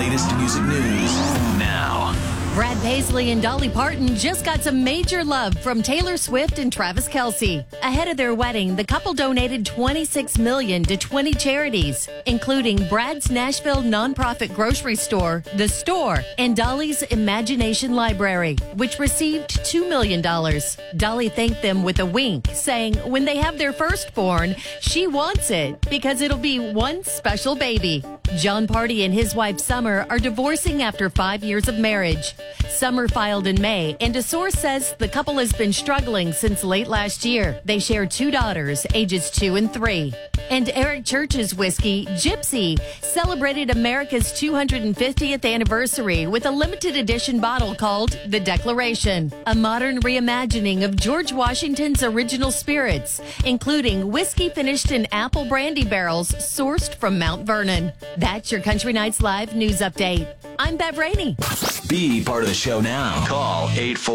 latest music news now. Brad Paisley and Dolly Parton just got some major love from Taylor Swift and Travis Kelce. Ahead of their wedding, the couple donated $26 million to 20 charities, including Brad's Nashville nonprofit grocery store, The Store, and Dolly's Imagination Library, which received $2 million. Dolly thanked them with a wink, saying when they have their firstborn, she wants it because it'll be one special baby. John Party and his wife Summer are divorcing after 5 years of marriage. Summer filed in May, and a source says the couple has been struggling since late last year. They share 2 daughters, ages 2 and 3. And Eric Church's whiskey, Gypsy, celebrated America's 250th anniversary with a limited edition bottle called The Declaration, a modern reimagining of George Washington's original spirits, including whiskey finished in apple brandy barrels sourced from Mount Vernon. That's your Country Nights Live news update. I'm Bev Rainey. Be part of the show now. Call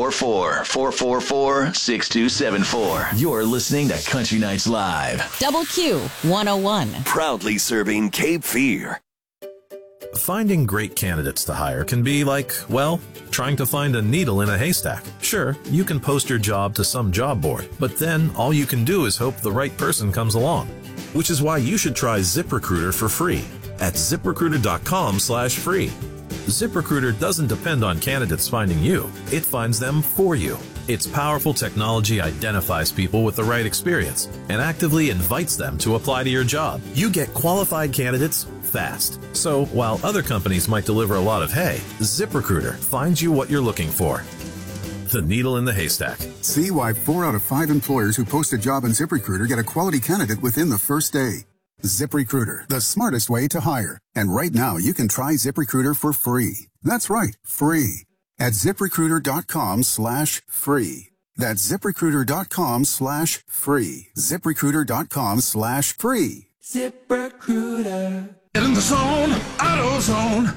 844-444-6274. You're listening to Country Nights Live. Double Q 101. Proudly serving Cape Fear. Finding great candidates to hire can be like, well, trying to find a needle in a haystack. Sure, you can post your job to some job board, but then all you can do is hope the right person comes along. Which is why you should try ZipRecruiter for free at ZipRecruiter.com/free. ZipRecruiter doesn't depend on candidates finding you. It finds them for you. Its powerful technology identifies people with the right experience and actively invites them to apply to your job. You get qualified candidates fast. So while other companies might deliver a lot of hay, ZipRecruiter finds you what you're looking for. The needle in the haystack. See why 4 out of 5 employers who post a job on ZipRecruiter get a quality candidate within the first day. ZipRecruiter, the smartest way to hire. And right now, you can try ZipRecruiter for free. That's right, free. At ZipRecruiter.com/free. That's ZipRecruiter.com/free. ZipRecruiter.com/free. ZipRecruiter. Get in the zone, AutoZone.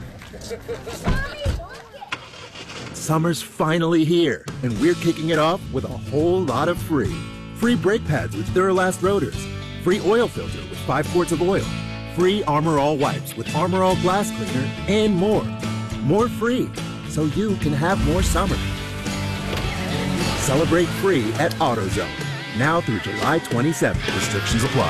Summer's finally here, and we're kicking it off with a whole lot of free. Free brake pads with Duralast rotors. Free oil filter with 5 quarts of oil. Free Armor All wipes with Armor All glass cleaner, and more. More free, so you can have more summer. Celebrate free at AutoZone. Now through July 27th. Restrictions apply.